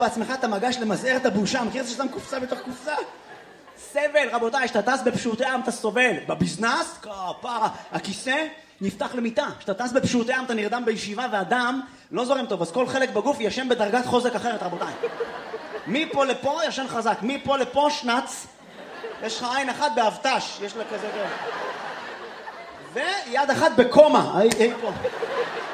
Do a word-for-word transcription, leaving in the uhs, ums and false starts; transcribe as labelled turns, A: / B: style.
A: בעצמך אתה מגש למזער את הבושה, מכיר את זה שאתה קופסה בתוך קופסה? סבל, רבותיי, שאתה טס בפשוטי עם אתה סובל. בביזנס, כפרה, הכיסא נפתח למיטה. שאתה טס בפשוטי עם אתה נרדם בישיבה והדם לא זורם טוב, אז כל חלק בגוף ישן בדרגת חוזק אחרת, רבותיי. מפה לפה ישן חזק, מפה לפה שנץ. יש לך עין אחת באבטש, יש לה כזה... ויד אחת בקומה, היי פה.